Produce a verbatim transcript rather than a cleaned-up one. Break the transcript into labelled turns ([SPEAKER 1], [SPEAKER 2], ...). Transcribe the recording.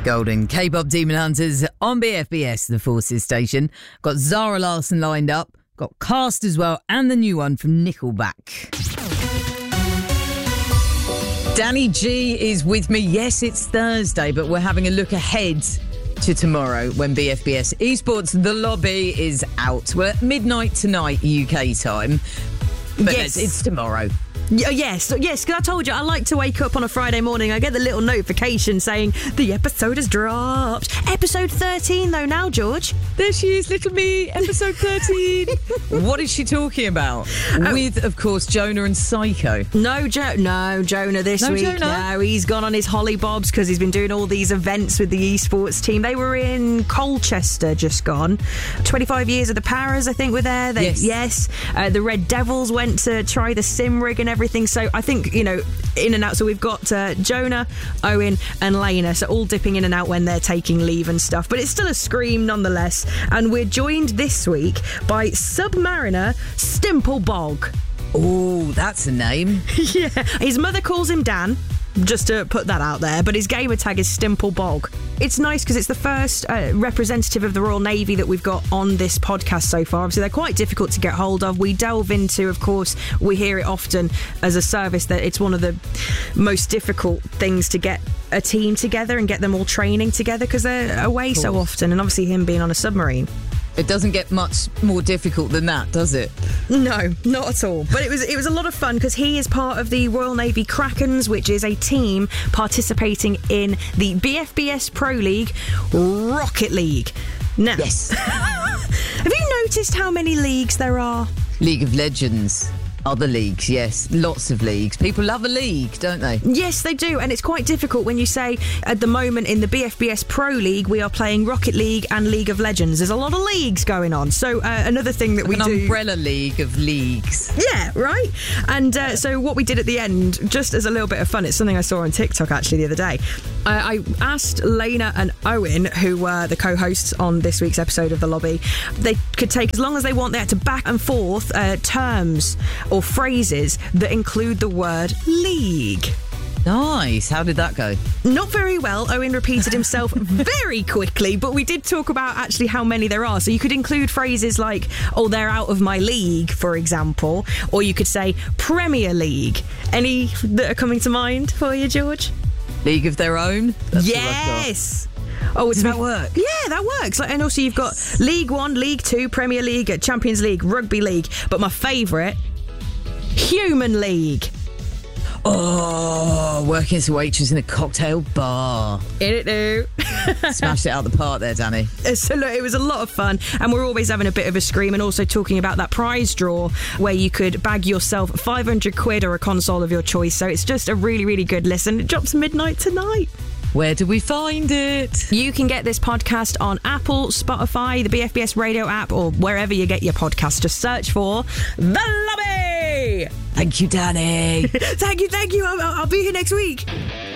[SPEAKER 1] Golden, K-pop Demon Hunters on B F B S, the Forces station. Got Zara Larsson lined up, got Cast as well, and the new one from Nickelback. Danny G is with me. Yes, it's Thursday, but we're having a look ahead to tomorrow when B F B S Esports The Lobby is out. We're at midnight tonight U K time, but
[SPEAKER 2] yes,
[SPEAKER 1] it's tomorrow.
[SPEAKER 2] Y- yes, yes, because I told you I like to wake up on a Friday morning. I get the little notification saying the episode has dropped. Episode thirteen, though, now, George.
[SPEAKER 1] There she is, little me, episode thirteen. What is she talking about? Oh. With, of course, Jonah and Psycho.
[SPEAKER 2] No, jo- no Jonah this
[SPEAKER 1] no
[SPEAKER 2] week.
[SPEAKER 1] Jonah.
[SPEAKER 2] No, he's gone on his holly bobs because he's been doing all these events with the esports team. They were in Colchester, just gone. twenty-five years of the Paras, I think, were there. They,
[SPEAKER 1] yes.
[SPEAKER 2] Yes. Uh, the Red Devils went to try the sim rig and everything. So I think, you know, in and out. So we've got uh, Jonah, Owen and Lena, so all dipping in and out when they're taking leave and stuff. But it's still a scream nonetheless. And we're joined this week by Submariner Stimplebog.
[SPEAKER 1] Oh, that's a name.
[SPEAKER 2] Yeah. His mother calls him Dan, just to put that out there, but his gamer tag is Stimplebog. It's nice because it's the first uh, representative of the Royal Navy that we've got on this podcast so far. Obviously, they're quite difficult to get hold of. We delve into, of course, we hear it often as a service that it's one of the most difficult things to get a team together and get them all training together because they're away so often, and obviously him being on a submarine.
[SPEAKER 1] It doesn't get much more difficult than that, does it?
[SPEAKER 2] No, not at all. But it was it was a lot of fun because he is part of the Royal Navy Krakens, which is a team participating in the B F B S Pro League Rocket League. Now,
[SPEAKER 1] yes.
[SPEAKER 2] Have you noticed how many leagues there are?
[SPEAKER 1] League of Legends. Other leagues, yes. Lots of leagues. People love a league, don't they?
[SPEAKER 2] Yes, they do. And it's quite difficult when you say, at the moment in the B F B S Pro League, we are playing Rocket League and League of Legends. There's a lot of leagues going on. So uh, another thing that
[SPEAKER 1] like
[SPEAKER 2] we
[SPEAKER 1] an
[SPEAKER 2] do...
[SPEAKER 1] An umbrella league of leagues.
[SPEAKER 2] Yeah, right? And uh, so what we did at the end, just as a little bit of fun, it's something I saw on TikTok actually the other day. I, I asked Lena and Owen, who were the co-hosts on this week's episode of The Lobby, they could take as long as they want. They had to back and forth uh, terms or phrases that include the word league.
[SPEAKER 1] Nice. How did that go?
[SPEAKER 2] Not very well. Owen repeated himself very quickly, but we did talk about actually how many there are. So you could include phrases like, oh, they're out of my league, for example, or you could say Premier League. Any that are coming to mind for you, George?
[SPEAKER 1] League of their own? That's
[SPEAKER 2] yes. Oh,
[SPEAKER 1] does that work?
[SPEAKER 2] Yeah, that works. Like, and also you've got League One, League Two, Premier League, Champions League, Rugby League. But my favourite, Human League.
[SPEAKER 1] Oh, working as a waitress in a cocktail bar.
[SPEAKER 2] In it do.
[SPEAKER 1] Smashed it out of the park there, Danny.
[SPEAKER 2] So look, it was a lot of fun, and we're always having a bit of a scream, and also talking about that prize draw where you could bag yourself five hundred quid or a console of your choice. So it's just a really, really good listen. It drops midnight tonight.
[SPEAKER 1] Where do we find it?
[SPEAKER 2] You can get this podcast on Apple, Spotify, the B F B S radio app, or wherever you get your podcast. Just search for The Lobby.
[SPEAKER 1] Thank you, Danny.
[SPEAKER 2] Thank you, thank you. I'll, I'll be here next week.